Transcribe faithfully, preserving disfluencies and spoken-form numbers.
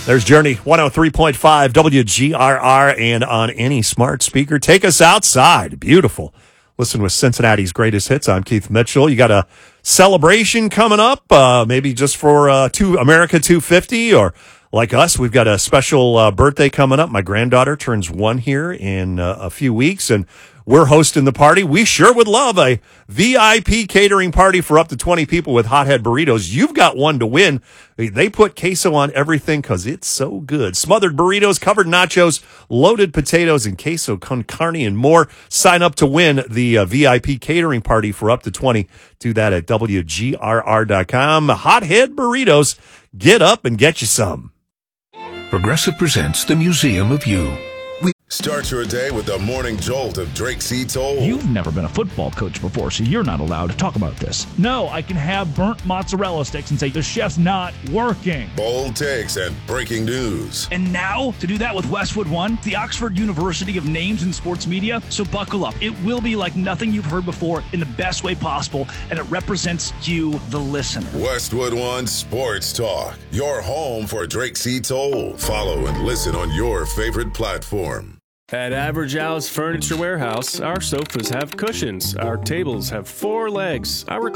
There's Journey, one oh three point five W G R R, and on any smart speaker. Take us outside. Beautiful. Listen with Cincinnati's greatest hits. I'm Keith Mitchell. You got a celebration coming up, uh, maybe just for uh, two America two fifty, or like us, we've got a special uh, birthday coming up. My granddaughter turns one here in uh, a few weeks, and we're hosting the party. We sure would love a V I P catering party for up to twenty people with Hothead Burritos. You've got one to win. They put queso on everything because it's so good. Smothered burritos, covered nachos, loaded potatoes, and queso con carne and more. Sign up to win the uh, V I P catering party for up to twenty. Do that at W G R R dot com. Hothead Burritos. Get up and get you some. Progressive presents the Museum of You. Start your day with the morning jolt of Drake C. Toll. You've never been a football coach before, so you're not allowed to talk about this. No, I can have burnt mozzarella sticks and say, the chef's not working. Bold takes and breaking news. And now, to do that with Westwood One, the Oxford University of Names in Sports Media. So buckle up. It will be like nothing you've heard before in the best way possible, and it represents you, the listener. Westwood One Sports Talk, your home for Drake C. Toll. Follow and listen on your favorite platform. At Average Al's Furniture Warehouse, our sofas have cushions, our tables have four legs, our